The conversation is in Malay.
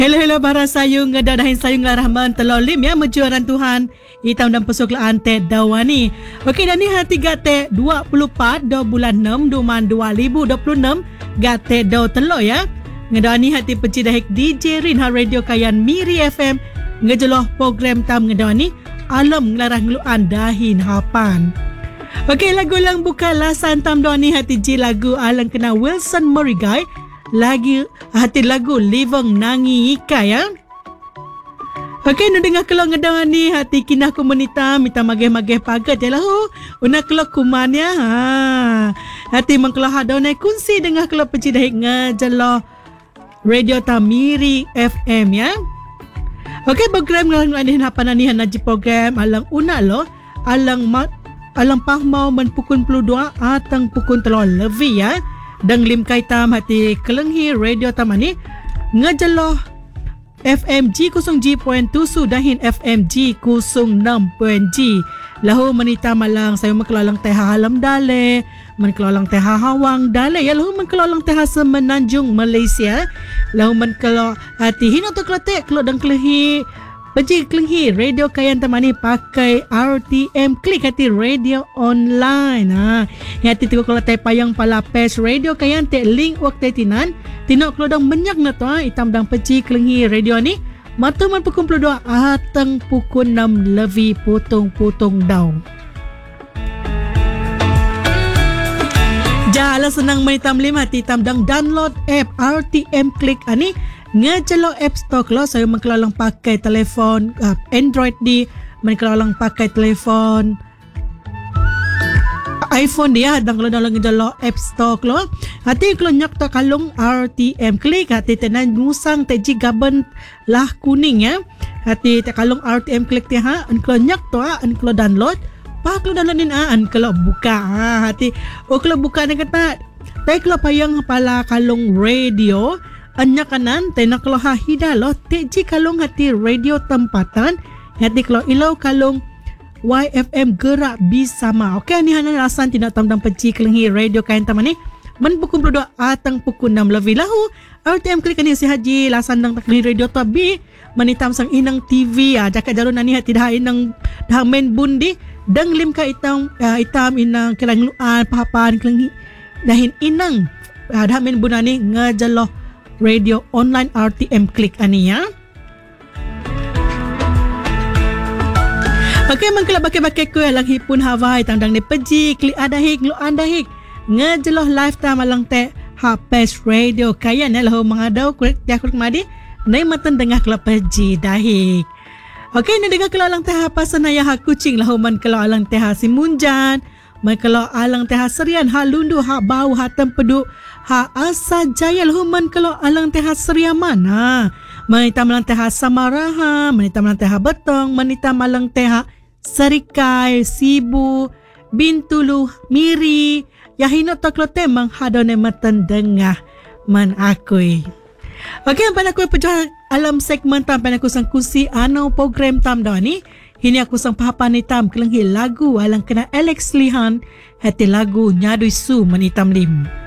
Hello bara sayung ngadahin sayung rahman telolim ya mejuaran Tuhan hitam dan pesuklaan te dawani. Okey dan ni hati gate 24 do bulan 6 duman 2026 gate do telo ya. Ngedani hati pencidahik DJ Rin ha radio kayan Miri FM ngejeloh program tam ngedani alam ngelarah ngeluan dahin hapan. Okey lagu lang buka lasan tam doni hati ji lagu alang kena Wilson Morigai lagi hati lagu Livong Nangi Ika ya. Okey nu dengar kalau ngedang ni hati kinah komunita minta mageh-mageh pagat ya lahu una kalau kumannya hati mengkelah hadonai kunsi dengar kalau pencidahik ngejelo radio Tamiri FM ya. Okey program ngalang adihin hapan ni hanaji program alang una lo alang pahmau men pukul 22 atang pukul 3 lebih ya. Dang lim kaitam hati kelenghi radio tamani ngejaloh FMG 0G.7 dahin FMG 06.G lahu menita malang saya mengkelalang teha halam dale mengkelalang teha hawang dale ya lahu mengkelalang teha semenanjung Malaysia lahu mengkelo hati hino to kletek kelo dang kelehi Beji kelenghi radio kayan tamani pakai RTM klik hati radio online. Hati tiga kalau tay payang pala page radio kayan te link waktu tinan. Tinok kalau dang menyak na to itam dang peci kelenghi radio ni. Matu man pukul 22 atang pukul 6 lebih potong-potong daun. Jala senang menitam lima hati tam dang download app RTM klik ani. Ngejelo app store kalau saya mengkelalang pakai telefon Android di mengkelalang pakai telefon iPhone dia dan kalau dalam ngejelo app store kalau hati kalau nyak tak kalung RTM klik hati tenan ngusang teji gaben lah kuning ya hati tak kalung RTM klik dia kalau nyak tu kalau download pak kalau downloadin kalau buka hati kalau buka ni kata tapi kalau payang pala kalung radio anya kanan tenak lo hahida lo teji kalung hati radio tempatan hati kalau ilau kalung YFM gerak bersama. Okey ni hana rasan tidak tam peci kelenghi radio kain taman ni men pukul 22 atang pukul 6 lebih lahu RTM klik ni si haji lasan dang kelenghi radio tabi manitam sang inang TV jakat jalun ani hati dah inang dah main bundi dang lim ka itam inang kelang luan pahapan kelenghi dahin inang dah main bunani ngajaloh radio online RTM klik ani ya. Okey mangkala bakai-bakai ku lang hipun Hawaii tandang ni peji klik adahik lu andahik ngejeloh live ta malang te Hapes radio kayan lahu mengadau klik dia klik madi nai matan dengah kala peji dahik. Okey ni dengar kala lang te hapasan ya ha kucing lahu man kala alang te ha simunjan man kala alang te ha serian ha lundu ha bau ha tempedu ha asa jaya luman kalau alang teha seriaman manita malang teha samaraha manita malang teha betong manita malang teha serikai sibu bintulu miri yahino taklote mang hadone matan dengah man akui. Okey pada aku pejuang alam segmen tam pada aku sang kusi ano program tam dani ini aku sang pahapan hitam kelenghi lagu alang kena Alex Lihan hati lagu nyadui su manitam lim.